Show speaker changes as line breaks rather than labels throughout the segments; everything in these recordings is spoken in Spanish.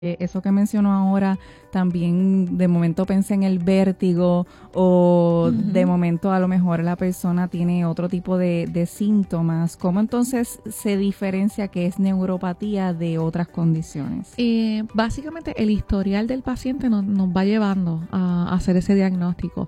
Eso que mencionó ahora, también de momento pensé en el vértigo o de momento a lo mejor la persona tiene otro tipo de síntomas. ¿Cómo entonces se diferencia qué es neuropatía de otras condiciones?
Básicamente el historial del paciente nos va llevando a hacer ese diagnóstico.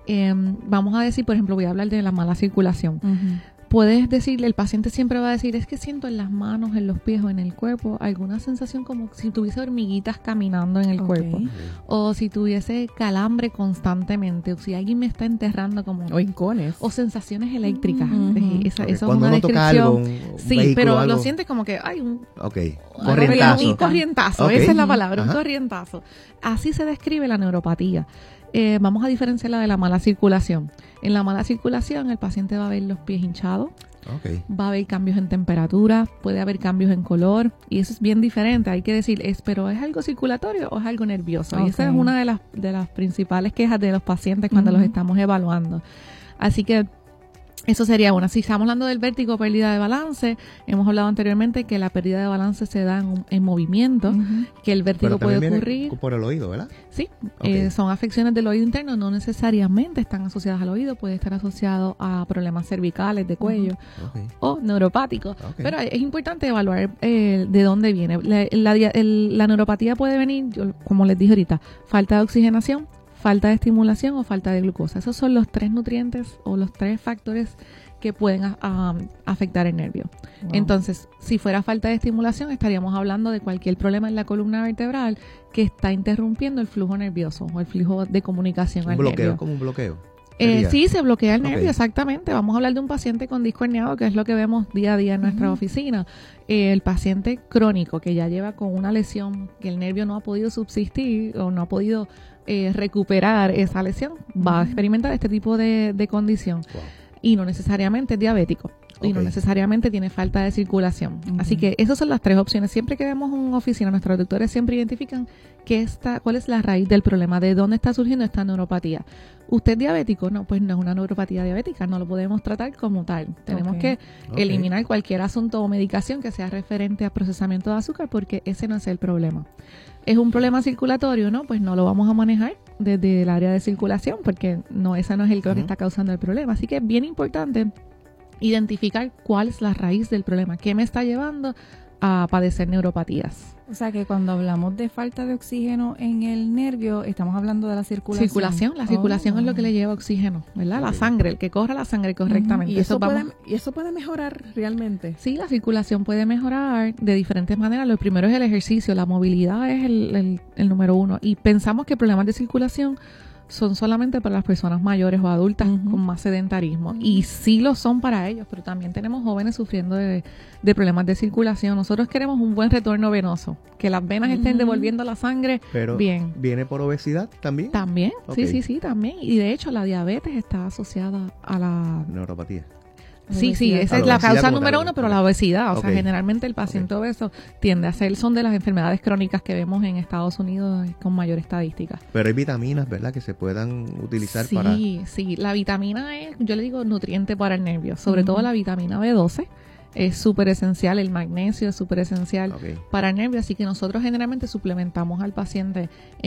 Vamos a decir, por ejemplo, voy a hablar de la mala circulación. Puedes decirle, el paciente siempre va a decir, es que siento en las manos, en los pies o en el cuerpo alguna sensación como si tuviese hormiguitas caminando en el cuerpo. O si tuviese calambre constantemente, o si alguien me está enterrando como...
O hincones.
O sensaciones eléctricas. Eso es
cuando
una
uno toca algo,
descripción. Sí, pero
algo,
lo sientes como que hay un...
Corrientazo.
Un corrientazo, esa es la palabra, un corrientazo. Así se describe la neuropatía. Vamos a diferenciarla de la mala circulación. En la mala circulación el paciente va a ver los pies hinchados, va a haber cambios en temperatura, puede haber cambios en color y eso es bien diferente. Hay que decir, ¿pero es algo circulatorio o es algo nervioso? Y esa es una de las principales quejas de los pacientes cuando los estamos evaluando. Así que eso sería una. Si estamos hablando del vértigo, pérdida de balance, hemos hablado anteriormente que la pérdida de balance se da en movimiento, que el vértigo puede ocurrir
por el oído, ¿verdad?
Sí, son afecciones del oído interno, no necesariamente están asociadas al oído, puede estar asociado a problemas cervicales, de cuello o neuropáticos. Pero es importante evaluar de dónde viene. La neuropatía puede venir, como les dije ahorita, falta de oxigenación, falta de estimulación o falta de glucosa. Esos son los 3 nutrientes o los 3 factores que pueden afectar el nervio. Entonces, si fuera falta de estimulación, estaríamos hablando de cualquier problema en la columna vertebral que está interrumpiendo el flujo nervioso o el flujo de comunicación al nervio.
Como un bloqueo.
Sí, se bloquea el nervio, exactamente. Vamos a hablar de un paciente con disco herniado, que es lo que vemos día a día en nuestra oficina. El paciente crónico que ya lleva con una lesión que el nervio no ha podido subsistir o no ha podido recuperar esa lesión, va a experimentar este tipo de condición. Y no necesariamente es diabético. Y no necesariamente tiene falta de circulación. Así que esas son las 3 opciones. Siempre que vemos una oficina, nuestros doctores siempre identifican cuál es la raíz del problema, de dónde está surgiendo esta neuropatía. ¿Usted es diabético? No, pues no es una neuropatía diabética, no lo podemos tratar como tal. Tenemos que eliminar cualquier asunto o medicación que sea referente a procesamiento de azúcar porque ese no es el problema. ¿Es un problema circulatorio? No, pues no lo vamos a manejar desde el área de circulación porque ese no es el que está causando el problema. Así que es bien importante identificar cuál es la raíz del problema, qué me está llevando a padecer neuropatías.
O sea que cuando hablamos de falta de oxígeno en el nervio, estamos hablando de la circulación.
La circulación es lo que le lleva oxígeno, ¿verdad? La sangre, el que corra la sangre correctamente.
¿Y eso puede mejorar realmente?
Sí, la circulación puede mejorar de diferentes maneras. Lo primero es el ejercicio, la movilidad es el número 1. Y pensamos que problemas de circulación son solamente para las personas mayores o adultas con más sedentarismo. Y sí lo son para ellos, pero también tenemos jóvenes sufriendo de problemas de circulación. Nosotros queremos un buen retorno venoso, que las venas estén devolviendo la sangre bien.
¿Viene por obesidad también?
También, sí, también. Y de hecho la diabetes está asociada a la
neuropatía.
Sí, esa es la causa número 1, pero la obesidad. O sea, generalmente el paciente obeso tiende a ser, son de las enfermedades crónicas que vemos en Estados Unidos con mayor estadística.
Pero hay vitaminas, ¿verdad?, que se puedan utilizar para...
Sí, la vitamina es, yo le digo, nutriente para el nervio. Sobre todo la vitamina B12 es súper esencial, el magnesio es súper esencial para el nervio. Así que nosotros generalmente suplementamos al paciente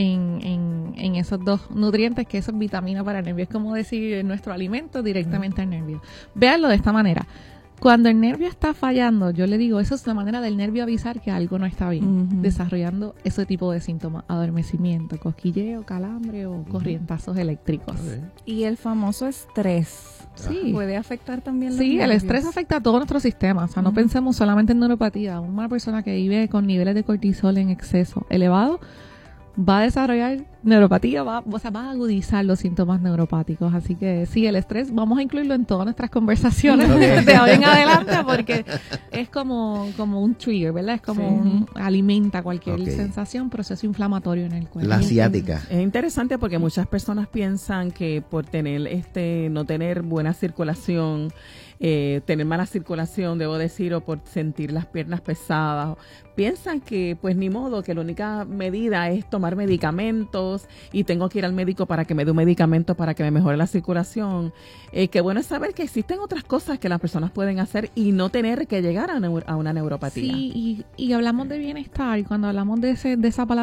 en esos 2 nutrientes, que eso es vitamina para el nervio. Es como decir nuestro alimento directamente al nervio. Véanlo de esta manera. Cuando el nervio está fallando, yo le digo, eso es la manera del nervio avisar que algo no está bien, desarrollando ese tipo de síntomas, adormecimiento, cosquilleo, calambre o corrientazos eléctricos.
Y el famoso estrés.
Sí.
¿Puede afectar también los
nervios?
El
estrés afecta a todo nuestro sistema. O sea, no pensemos solamente en neuropatía. Una persona que vive con niveles de cortisol en exceso elevado va a desarrollar neuropatía, va a agudizar los síntomas neuropáticos. Así que sí, el estrés vamos a incluirlo en todas nuestras conversaciones de hoy en adelante, porque es como un trigger, ¿verdad? Es como alimenta cualquier sensación, proceso inflamatorio en el cuerpo.
La ciática.
Es interesante porque muchas personas piensan que por tener no tener buena circulación, tener mala circulación, debo decir, o por sentir las piernas pesadas, piensan que pues ni modo, que la única medida es tomar medicamentos nervios y tengo que ir al médico para que me dé un medicamento para que me mejore la circulación. Qué bueno es saber que existen otras cosas que las personas pueden hacer y no tener que llegar a una neuropatía.
Sí, y hablamos de bienestar, y cuando hablamos de esa palabra